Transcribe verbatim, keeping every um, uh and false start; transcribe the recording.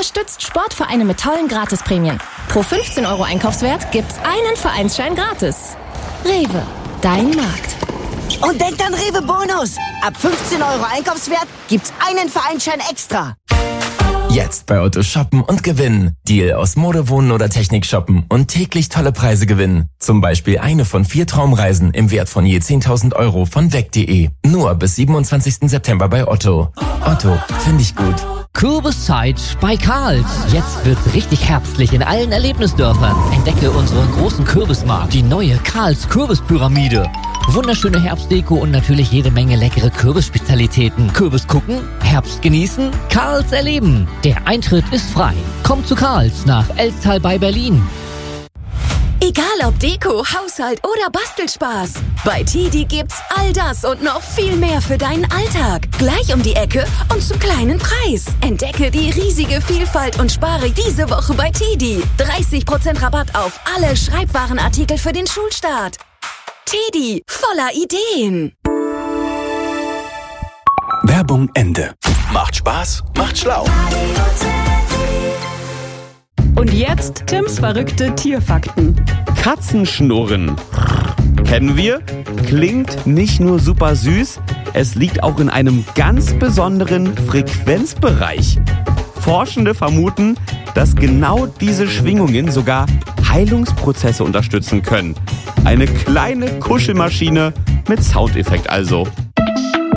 unterstützt Sportvereine mit tollen Gratisprämien. Pro fünfzehn Euro Einkaufswert gibt's einen Vereinsschein gratis. Rewe, dein Markt. Und denkt an Rewe Bonus. Ab fünfzehn Euro Einkaufswert gibt's einen Vereinsschein extra. Jetzt bei Otto shoppen und gewinnen. Deal aus Mode, Wohnen oder Technik shoppen und täglich tolle Preise gewinnen. Zum Beispiel eine von vier Traumreisen im Wert von je zehntausend Euro von weg punkt de. Nur bis siebenundzwanzigsten September bei Otto. Otto, finde ich gut. Kürbiszeit bei Karls. Jetzt wird's richtig herbstlich in allen Erlebnisdörfern. Entdecke unseren großen Kürbismarkt, die neue Karls Kürbispyramide. Wunderschöne Herbstdeko und natürlich jede Menge leckere Kürbisspezialitäten. Kürbis gucken, Herbst genießen, Karls erleben. Der Eintritt ist frei. Kommt zu Karls nach Elstal bei Berlin. Egal ob Deko, Haushalt oder Bastelspaß. Bei Tidi gibt's all das und noch viel mehr für deinen Alltag. Gleich um die Ecke und zum kleinen Preis. Entdecke die riesige Vielfalt und spare diese Woche bei Tidi. dreißig Prozent Rabatt auf alle Schreibwarenartikel für den Schulstart. Tidi, voller Ideen. Werbung Ende. Macht Spaß, macht schlau. Und jetzt Tims verrückte Tierfakten. Katzenschnurren. Kennen wir? Klingt nicht nur super süß, es liegt auch in einem ganz besonderen Frequenzbereich. Forschende vermuten, dass genau diese Schwingungen sogar Heilungsprozesse unterstützen können. Eine kleine Kuschelmaschine mit Soundeffekt also.